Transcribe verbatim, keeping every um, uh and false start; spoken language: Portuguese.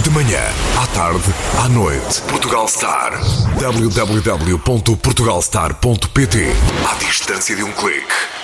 De manhã, à tarde, à noite. Portugal Star. w w w ponto portugal star ponto p t. À distância de um clique.